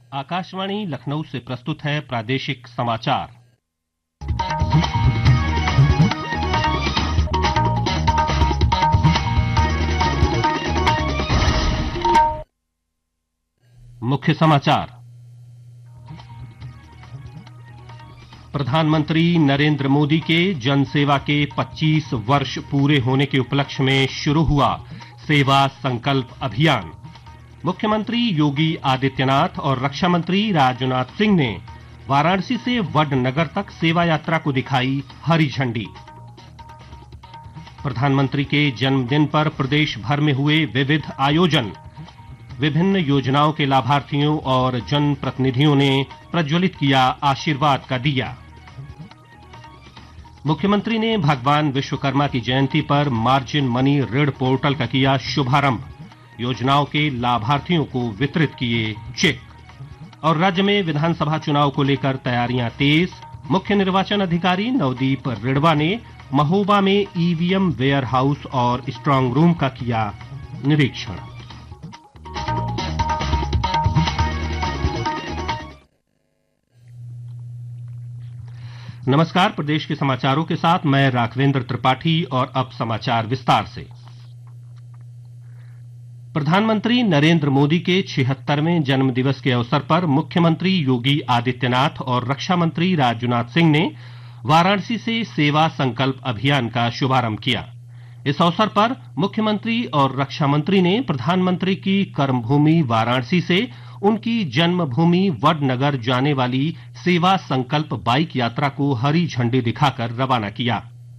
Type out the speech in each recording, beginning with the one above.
आकाशवाणी लखनऊ से प्रस्तुत है प्रादेशिक समाचार। मुख्य समाचार। प्रधानमंत्री नरेंद्र मोदी के जनसेवा के 25 वर्ष पूरे होने के उपलक्ष्य में शुरू हुआ सेवा संकल्प अभियान। मुख्यमंत्री योगी आदित्यनाथ और रक्षा मंत्री राजनाथ सिंह ने वाराणसी से वडनगर तक सेवा यात्रा को दिखाई हरी झंडी। प्रधानमंत्री के जन्मदिन पर प्रदेश भर में हुए विविध आयोजन। विभिन्न योजनाओं के लाभार्थियों और जनप्रतिनिधियों ने प्रज्वलित किया आशीर्वाद का दिया। मुख्यमंत्री ने भगवान विश्वकर्मा की जयंती पर मार्जिन मनी ऋण पोर्टल का किया शुभारंभ। योजनाओं के लाभार्थियों को वितरित किए चेक। और राज्य में विधानसभा चुनाव को लेकर तैयारियां तेज। मुख्य निर्वाचन अधिकारी नवदीप रिड़वा ने महोबा में ईवीएम वेयर हाउस और स्ट्रांग रूम का किया निरीक्षण। नमस्कार, प्रदेश के समाचारों के साथ मैं राघवेंद्र त्रिपाठी और अब समाचार विस्तार से। प्रधानमंत्री नरेंद्र मोदी के 76वें जन्मदिवस के अवसर पर मुख्यमंत्री योगी आदित्यनाथ और रक्षा मंत्री राजनाथ सिंह ने वाराणसी से सेवा संकल्प अभियान का शुभारंभ किया। इस अवसर पर मुख्यमंत्री और रक्षा मंत्री ने प्रधानमंत्री की कर्मभूमि वाराणसी से उनकी जन्मभूमि वडनगर जाने वाली सेवा संकल्प बाइक यात्रा को हरी झंडी दिखाकर रवाना किया।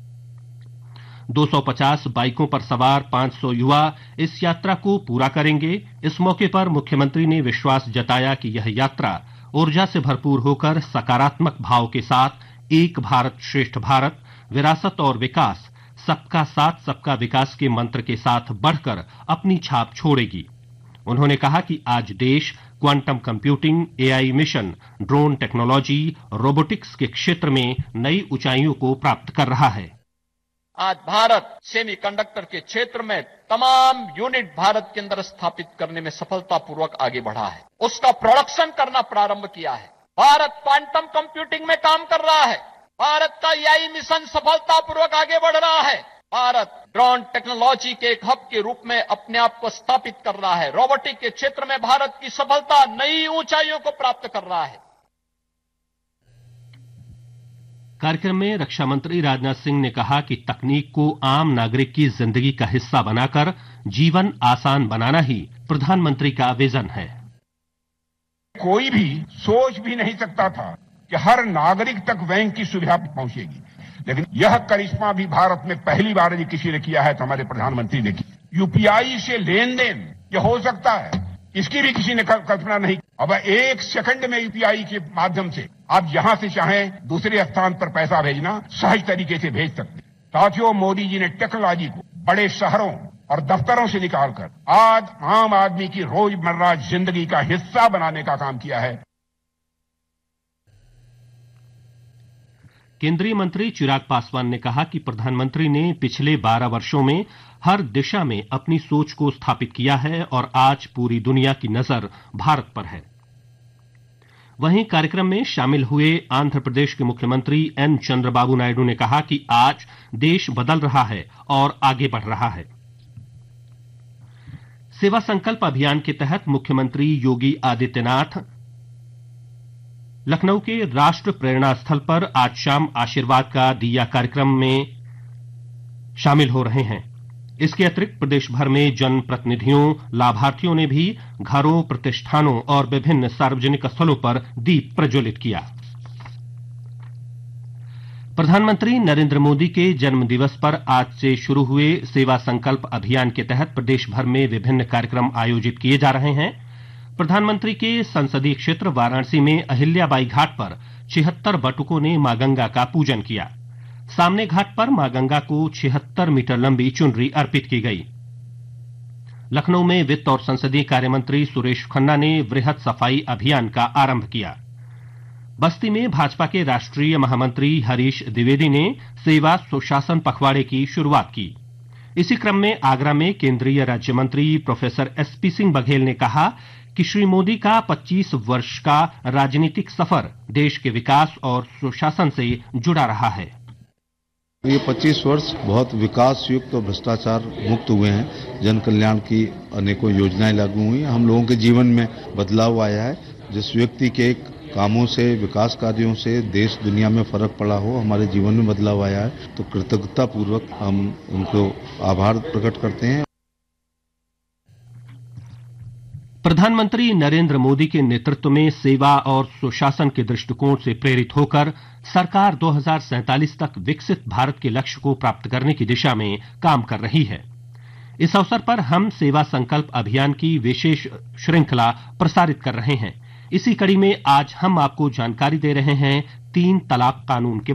250 बाइकों पर सवार 500 युवा इस यात्रा को पूरा करेंगे। इस मौके पर मुख्यमंत्री ने विश्वास जताया कि यह यात्रा ऊर्जा से भरपूर होकर सकारात्मक भाव के साथ एक भारत श्रेष्ठ भारत, विरासत और विकास, सबका साथ सबका विकास के मंत्र के साथ बढ़कर अपनी छाप छोड़ेगी। उन्होंने कहा कि आज देश quantum computing, AI mission, drone technology, robotics के क्षेत्र में नई ऊंचाइयों को प्राप्त कर रहा है। आज भारत सेमीकंडक्टर के क्षेत्र में तमाम यूनिट भारत के अंदर स्थापित करने में सफलतापूर्वक आगे बढ़ा है। उसका प्रोडक्शन करना प्रारंभ किया है। भारत क्वांटम कंप्यूटिंग में काम कर रहा है। भारत का एआई मिशन सफलतापूर्वक आगे बढ़ रहा है। भारत ड्रोन टेक्नोलॉजी के एक हब के रूप में अपने आप को स्थापित कर रहा है। रोबोटिक के क्षेत्र में भारत की सफलता नई ऊंचाइयों को प्राप्त कर रहा है। कार्यक्रम में रक्षा मंत्री राजनाथ सिंह ने कहा कि तकनीक को आम नागरिक की जिंदगी का हिस्सा बनाकर जीवन आसान बनाना ही प्रधानमंत्री का विजन है। कोई भी सोच भी नहीं सकता था कि हर नागरिक तक बैंक की सुविधा पहुंचेगी, लेकिन यह करिश्मा भी भारत में पहली बार यदि किसी ने किया है तो हमारे प्रधानमंत्री ने किया। यूपीआई से लेन देन यह हो सकता है, इसकी भी किसी ने कल्पना नहीं। अब 1 सेकंड में यूपीआई के माध्यम से आप जहां से चाहें दूसरे स्थान पर पैसा भेजना सहज तरीके से भेज सकते। साथियों, मोदी जी ने टेक्नोलॉजी को बड़े शहरों और दफ्तरों से निकालकर आज आम आदमी की रोजमर्रा जिंदगी का हिस्सा बनाने का काम किया है। केंद्रीय मंत्री चिराग पासवान ने कहा कि प्रधानमंत्री ने पिछले 12 वर्षों में हर दिशा में अपनी सोच को स्थापित किया है और आज पूरी दुनिया की नजर भारत पर है। वहीं कार्यक्रम में शामिल हुए आंध्र प्रदेश के मुख्यमंत्री एन चंद्रबाबू नायडू ने कहा कि आज देश बदल रहा है और आगे बढ़ रहा है। सेवा संकल्प अभियान के तहत मुख्यमंत्री योगी आदित्यनाथ लखनऊ के राष्ट्र प्रेरणा स्थल पर आज शाम आशीर्वाद का दिया कार्यक्रम में शामिल हो रहे हैं। इसके अतिरिक्त प्रदेश भर में जनप्रतिनिधियों, लाभार्थियों ने भी घरों, प्रतिष्ठानों और विभिन्न सार्वजनिक स्थलों पर दीप प्रज्वलित किया। प्रधानमंत्री नरेंद्र मोदी के जन्मदिवस पर आज से शुरू हुए सेवा संकल्प अभियान के तहत प्रदेश भर में विभिन्न कार्यक्रम आयोजित किए जा रहे हैं। प्रधानमंत्री के संसदीय क्षेत्र वाराणसी में अहिल्याबाई घाट पर 76 बटुकों ने मां गंगा का पूजन किया। सामने घाट पर मां गंगा को 76 मीटर लंबी चुनरी अर्पित की गई। लखनऊ में वित्त और संसदीय कार्य मंत्री सुरेश खन्ना ने वृहद सफाई अभियान का आरंभ किया। बस्ती में भाजपा के राष्ट्रीय महामंत्री हरीश द्विवेदी ने सेवा सुशासन पखवाड़े की शुरुआत की। इसी क्रम में आगरा में केंद्रीय राज्य मंत्री प्रोफेसर एसपी सिंह बघेल ने कहा कि श्री मोदी का 25 वर्ष का राजनीतिक सफर देश के विकास और सुशासन से जुड़ा रहा है। ये 25 वर्ष बहुत विकास युक्त और भ्रष्टाचार मुक्त हुए हैं। जन कल्याण की अनेकों योजनाएं लागू हुई हैं। हम लोगों के जीवन में बदलाव आया है। जिस व्यक्ति के कामों से, विकास कार्यों से देश दुनिया में फर्क पड़ा हो, हमारे जीवन में बदलाव आया है। तो कृतज्ञता पूर्वक हम उनको आभार प्रकट करते हैं। प्रधानमंत्री नरेंद्र मोदी के नेतृत्व में सेवा और सुशासन के दृष्टिकोण से प्रेरित होकर सरकार 2047 तक विकसित भारत के लक्ष्य को प्राप्त करने की दिशा में काम कर रही है। इस अवसर पर हम सेवा संकल्प अभियान की विशेष श्रृंखला प्रसारित कर रहे हैं। इसी कड़ी में आज हम आपको जानकारी दे रहे हैं 3 तलाक कानून के